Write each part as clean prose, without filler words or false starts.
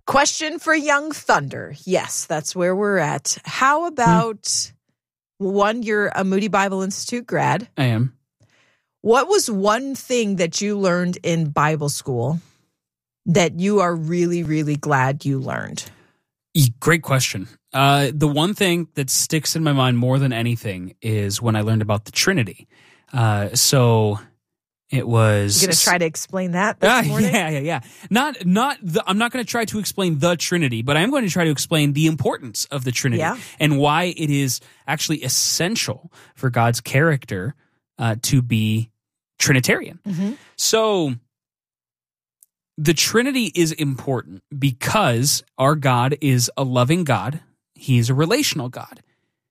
Question for Young Thunder. Yes, that's where we're at. How about, one, you're a Moody Bible Institute grad. I am. What was one thing that you learned in Bible school that you are really, really glad you learned? Great question. The one thing that sticks in my mind more than anything is when I learned about the Trinity. It was. You're going to try to explain that this morning? Yeah. I'm not going to try to explain the Trinity, but I am going to try to explain the importance of the Trinity and why it is actually essential for God's character to be Trinitarian. Mm-hmm. So the Trinity is important because our God is a loving God. He is a relational God.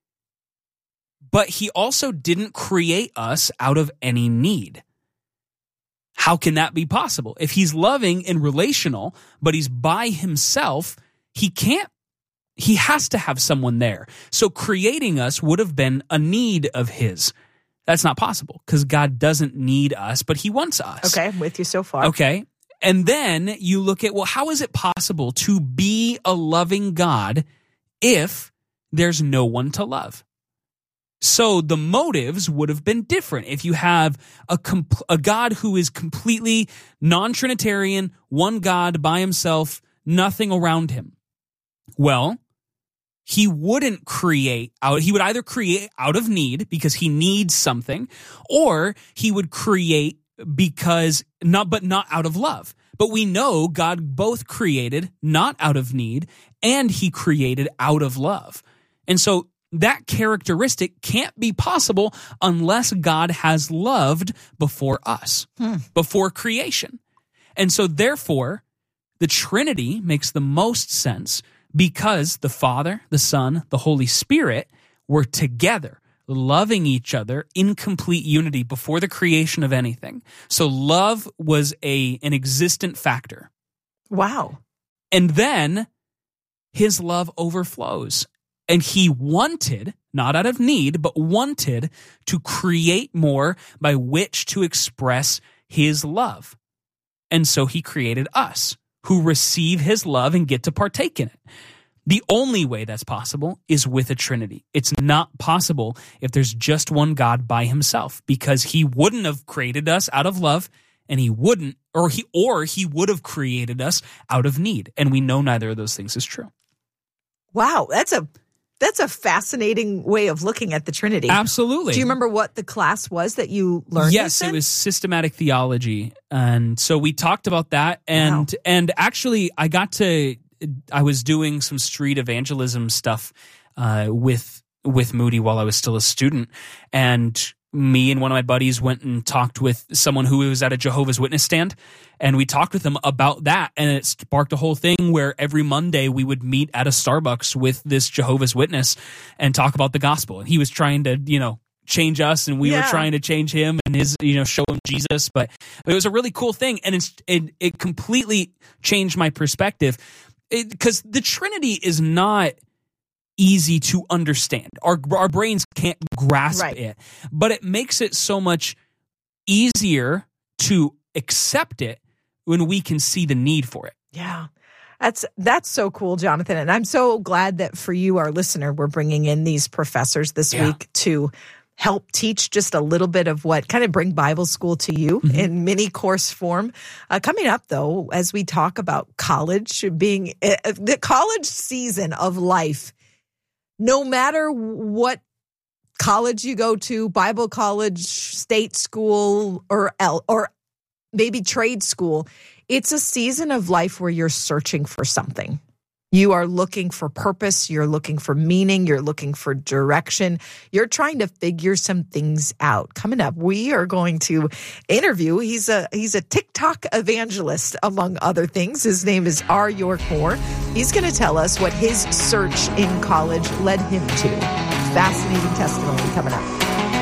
But he also didn't create us out of any need. How can that be possible? If he's loving and relational, but he's by himself, he has to have someone there. So creating us would have been a need of his. That's not possible because God doesn't need us, but he wants us. Okay, I'm with you so far. Okay. And then you look at, well, how is it possible to be a loving God if there's no one to love? So the motives would have been different. If you have a God who is completely non-Trinitarian, one God by himself, nothing around him. Well, he wouldn't create out. He would either create out of need because he needs something, or he would create but not out of love. But we know God both created not out of need, and he created out of love. And so that characteristic can't be possible unless God has loved before us, before creation. And so therefore, the Trinity makes the most sense because the Father, the Son, the Holy Spirit were together, loving each other in complete unity before the creation of anything. So love was an existent factor. Wow. And then his love overflows. And he wanted, not out of need, but wanted to create more by which to express his love. And so he created us, who receive his love and get to partake in it. The only way that's possible is with a Trinity. It's not possible if there's just one God by himself, because he wouldn't have created us out of love, and he wouldn't, or he would have created us out of need. And we know neither of those things is true. Wow, that's a fascinating way of looking at the Trinity. Absolutely. Do you remember what the class was that you learned? Yes, it was systematic theology. And so we talked about that. And actually, I was doing some street evangelism stuff with Moody while I was still a student. And me and one of my buddies went and talked with someone who was at a Jehovah's Witness stand, and we talked with them about that, and it sparked a whole thing where every Monday we would meet at a Starbucks with this Jehovah's Witness and talk about the gospel. And he was trying to, change us, and we were trying to change him and his, show him Jesus. But it was a really cool thing, and it completely changed my perspective, because the Trinity is not easy to understand. Our brains can't grasp it, but it makes it so much easier to accept it when we can see the need for it. Yeah. That's so cool, Jonathan. And I'm so glad that for you, our listener, we're bringing in these professors this week to help teach just a little bit of what kind of bring Bible school to you in mini course form. Coming up, though, as we talk about college being the college season of life, no matter what college you go to, Bible college, state school, or maybe trade school, it's a season of life where you're searching for something. You are looking for purpose. You're looking for meaning. You're looking for direction. You're trying to figure some things out. Coming up, we are going to interview. He's a TikTok evangelist, among other things. His name is R. York Moore. He's going to tell us what his search in college led him to. Fascinating testimony coming up.